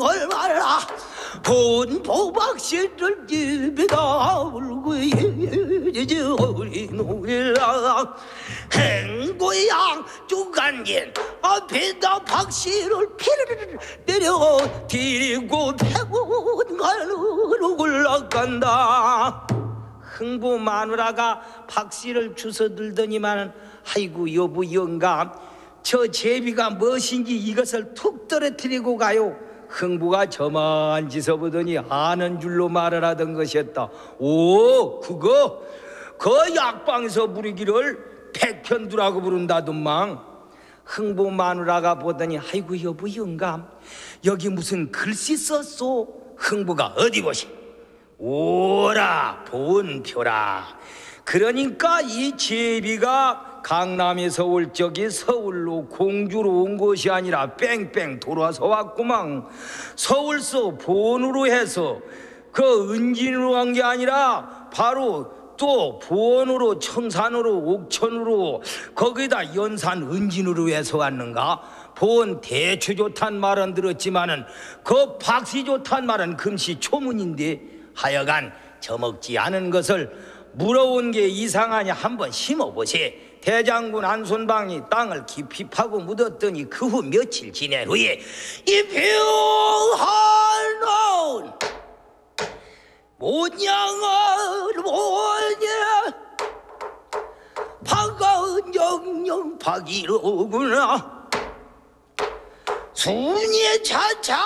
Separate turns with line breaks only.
걸 말라 본보박씨를 집에다 울고 우리 노래라 행고양 주간진 앞에다 박씨를 피르르 때려 데리고 백원 가로 올라간다. 흥부 마누라가 박씨를 주워들더니만은 아이고 여보 영감 저 제비가 무엇인지 이것을 툭 떨어뜨리고 가요. 흥부가 저만 지서 보더니 아는 줄로 말을 하던 것이었다. 오 그거 그 약방에서 부르기를 백편두라고 부른다던망. 흥부 마누라가 보더니 아이고 여보 영감 여기 무슨 글씨 썼소? 흥부가 어디 보시? 오라 본표라. 그러니까 이 제비가 강남에서 올 적이 서울로 공주로 온 것이 아니라 뺑뺑 돌아서 왔구만. 서울서 본으로 해서 그 은진으로 간 게 아니라 바로 또 부원으로 청산으로 옥천으로 거기다 연산 은진으로 해서 왔는가. 보원 대추 좋단 말은 들었지만은 그 박씨 좋단 말은 금시초문인데 하여간 저먹지 않은 것을 물어온 게 이상하냐 한번 심어보세. 대장군 안손방이 땅을 깊이 파고 묻었더니 그 후 며칠 지낸 후에 이 병한온 모양을 뭐냐 박은 영영 박이로구나 순이 차차